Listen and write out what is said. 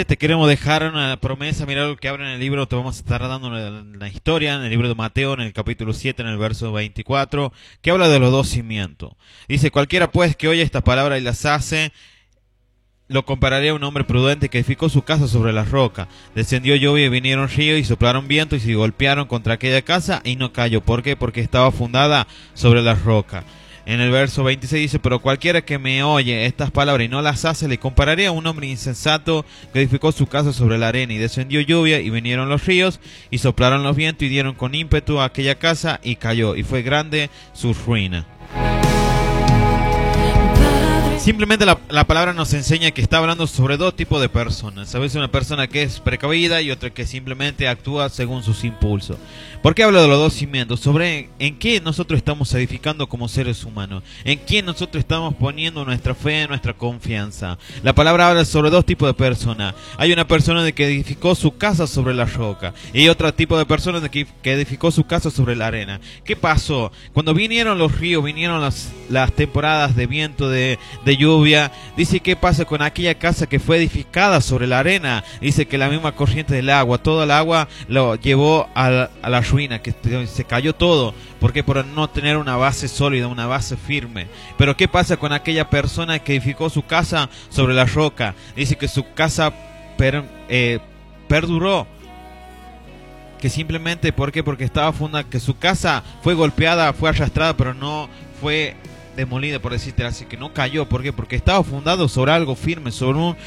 que te queremos dejar una promesa. Mira lo que abre en el libro, te vamos a estar dando la historia en el libro de Mateo, en el capítulo 7, en el verso 24, que habla de los dos cimientos. Dice: cualquiera pues que oye estas palabras y las hace, lo compararé a un hombre prudente que edificó su casa sobre la roca. Descendió lluvia y vinieron ríos y soplaron viento y se golpearon contra aquella casa y no cayó. ¿Por qué? Porque estaba fundada sobre la roca. En el verso 26 dice: pero cualquiera que me oye estas palabras y no las hace, le compararé a un hombre insensato que edificó su casa sobre la arena. Y descendió lluvia y vinieron los ríos y soplaron los vientos y dieron con ímpetu a aquella casa y cayó. Y fue grande su ruina. Simplemente la palabra nos enseña que está hablando sobre dos tipos de personas. Sabes, una persona que es precavida y otra que simplemente actúa según sus impulsos. ¿Por qué hablo de los dos cimientos? Sobre en qué nosotros estamos edificando como seres humanos. En quién nosotros estamos poniendo nuestra fe, nuestra confianza. La palabra habla sobre dos tipos de personas. Hay una persona que edificó su casa sobre la roca. Y hay otro tipo de persona que edificó su casa sobre la arena. ¿Qué pasó? Cuando vinieron los ríos, vinieron las temporadas de viento, de lluvia, dice: ¿qué pasa con aquella casa que fue edificada sobre la arena? Dice que la misma corriente del agua, todo el agua lo llevó a la ruina, que se cayó todo. ¿Por qué? Por no tener una base sólida, una base firme. Pero ¿qué pasa con aquella persona que edificó su casa sobre la roca? Dice que su casa perduró. Que simplemente, ¿por qué? Porque estaba fundada, que su casa fue golpeada, fue arrastrada, pero no fue demolida, por decirte así, que no cayó. ¿Por qué? Porque estaba fundado sobre algo firme, sobre